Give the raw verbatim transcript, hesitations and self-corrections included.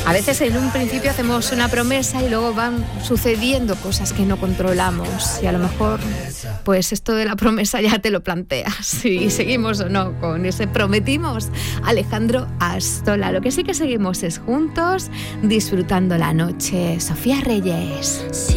A veces en un principio hacemos una promesa y luego van sucediendo cosas que no controlamos y a lo mejor pues esto de la promesa ya te lo planteas si seguimos o no con ese prometimos. Alejandro Astola. Lo que sí que seguimos es juntos disfrutando la noche. Sofía Reyes.